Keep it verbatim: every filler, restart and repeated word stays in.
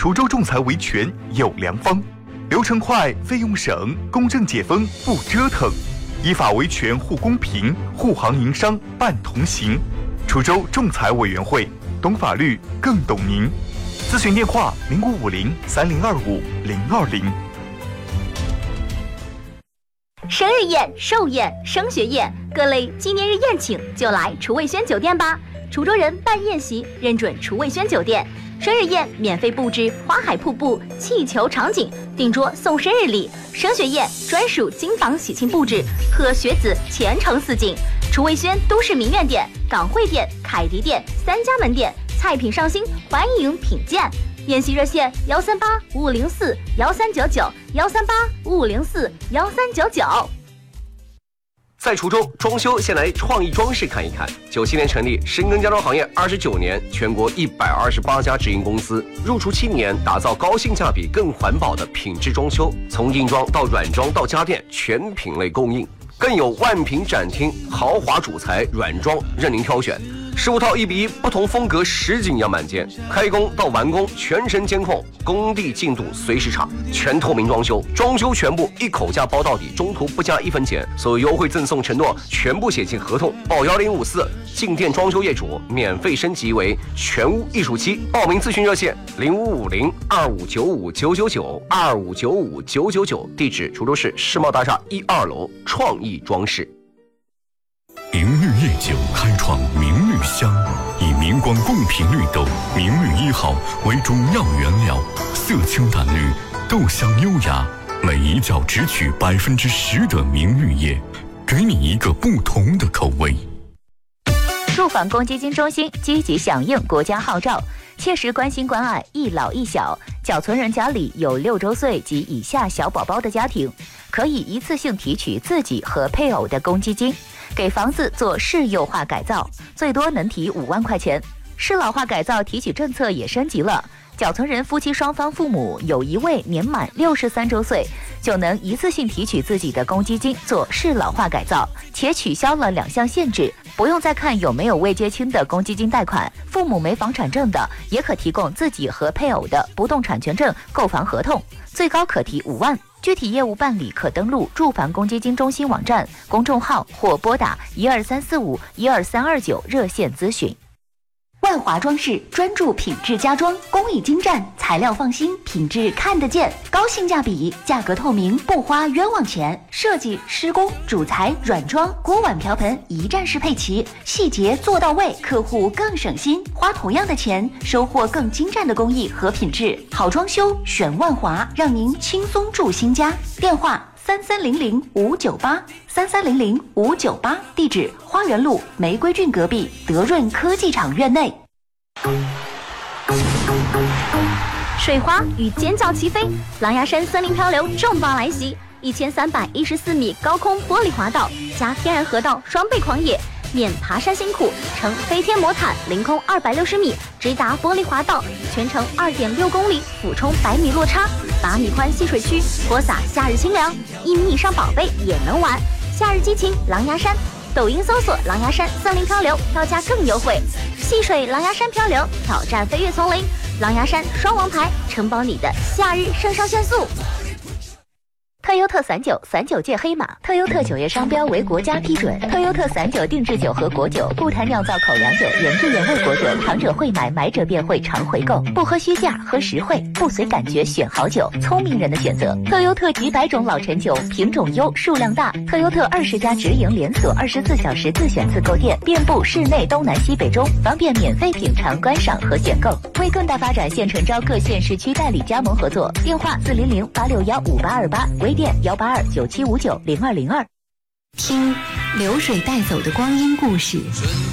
滁州仲裁维权有良方，流程快，费用省，公正解封不折腾，依法维权护公平，护行营商办同行。滁州仲裁委员会，懂法律更懂您。咨询电话零五五零三零二五零二零。 生日宴、寿宴、升学宴，各类纪念日宴请就来楚味轩酒店吧。滁州人办宴席认准楚味轩酒店，生日宴免费布置花海瀑布、气球场景，订桌送生日礼；升学宴专属金房喜庆布置，贺学子前程似锦。楚味轩都市名苑店、港汇店、凯迪店三家门店，菜品上新，欢迎品鉴。宴席热线幺三八五五零四幺三九九幺三八五五零四幺三九九。 在滁州装修，先来创意装饰看一看。九七年成立，深耕家装行业二十九年，全国一百二十八家直营公司，入驻七年，打造高性价比、更环保的品质装修，从硬装到软装到家电，全品类供应，更有万品展厅，豪华主材软装任您挑选。十五套一比一不同风格实景样板间，开工到完工全程监控，工地进度随时查，全透明装修，装修全部一口价包到底，中途不加一分钱，所有优惠赠送承诺全部写进合同。报幺零五四，进店装修业主免费升级为全屋艺术期。报名咨询热线零五五零二五九五九九九二五九五九九九，地址滁州市世贸大厦一二楼创意装饰。 明绿夜酒开创明绿香，以明光贡品绿豆明绿一号为主要原料，色清淡绿，豆香优雅，每一角只取百分之十的明绿叶，给你一个不同的口味。 住房公积金中心积极响应国家号召，切实关心关爱一老一小。缴存人家里有六周岁及以下小宝宝的家庭，可以一次性提取自己和配偶的公积金，给房子做市优化改造，最多能提五万块钱。市老化改造提取政策也升级了，缴存人夫妻双方父母有一位年满六十三周岁，就能一次性提取自己的公积金做市老化改造，且取消了两项限制，不用再看有没有未结清的公积金贷款，父母没房产证的也可提供自己和配偶的不动产权证、购房合同，最高可提五万。具体业务办理可登录住房公积金中心网站、公众号或拨打一二三四五一二三二九热线咨询。 万华装饰专注品质家装，工艺精湛，材料放心，品质看得见，高性价比，价格透明，不花冤枉钱。设计、施工、主材、软装、锅碗瓢盆一站式配齐，细节做到位，客户更省心，花同样的钱，收获更精湛的工艺和品质。好装修选万华，让您轻松住新家。电话三三零零五九八三三零零五九八，地址花园路玫瑰郡隔壁德润科技厂院内。水花与尖叫齐飞，狼牙山森林漂流重磅来袭，一千三百一十四米高空玻璃滑道加天然河道双倍狂野，免爬山辛苦，乘飞天魔毯凌空二百六十米直达玻璃滑道，全程二点六公里，俯冲百米落差，八米宽戏水区，泼洒夏日清凉，一米以上宝贝也能玩。夏日激情狼牙山，抖音搜索狼牙山森林漂流，票价更优惠。戏水狼牙山漂流，挑战飞跃丛林，狼牙山双王牌，承包你的夏日肾上腺素。特优特散酒，散酒界黑马。特优特酒业商标为国家批准。特优特散酒定制酒和果酒，不谈酿造口粮酒，原汁原味果酒，尝者会买，买者便会常回购。不喝虚价，喝实惠，不随感觉选好酒，聪明人的选择。特优特几百种老陈酒，品种优，数量大。特优特二十家直营连锁，二十四小时自选自购店，遍布市内东南西北中，方便免费品尝、观赏和选购。为更大发展，现诚招各县市区代理加盟合作。电话四零零八六幺五八二八，微店幺八二九七五九零二零二。 听流水带走的光阴故事，